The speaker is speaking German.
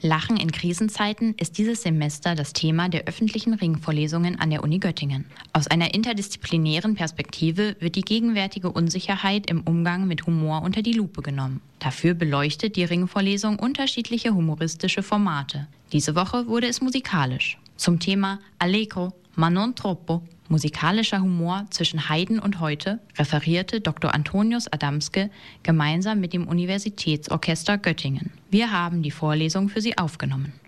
Lachen in Krisenzeiten ist dieses Semester das Thema der öffentlichen Ringvorlesungen an der Uni Göttingen. Aus einer interdisziplinären Perspektive wird die gegenwärtige Unsicherheit im Umgang mit Humor unter die Lupe genommen. Dafür beleuchtet die Ringvorlesung unterschiedliche humoristische Formate. Diese Woche wurde es musikalisch. Zum Thema Allegro, ma non troppo, musikalischer Humor zwischen Heiden und heute, referierte Dr. Antonius Adamske gemeinsam mit dem Universitätsorchester Göttingen. Wir haben die Vorlesung für Sie aufgenommen.